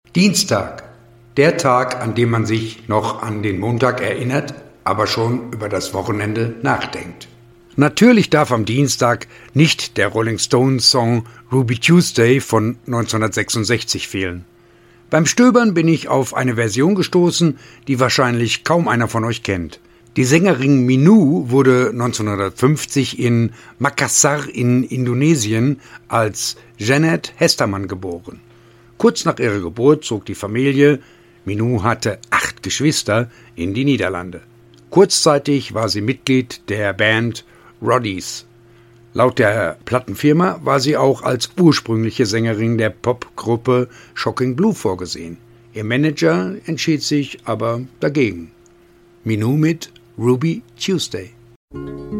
Dienstag, der Tag, an dem man sich noch an den Montag erinnert, aber schon über das Wochenende nachdenkt. Natürlich darf am Dienstag nicht der Rolling Stones Song Ruby Tuesday von 1966 fehlen. Beim Stöbern bin ich auf eine Version gestoßen, die wahrscheinlich kaum einer von euch kennt. Die Sängerin Minu wurde 1950 in Makassar in Indonesien als Jeanette Hestermann geboren. Kurz nach ihrer Geburt zog die Familie, Minu hatte 8 Geschwister, in die Niederlande. Kurzzeitig war sie Mitglied der Band Roddies. Laut der Plattenfirma war sie auch als ursprüngliche Sängerin der Popgruppe Shocking Blue vorgesehen. Ihr Manager entschied sich aber dagegen. Minu mit Ruby Tuesday.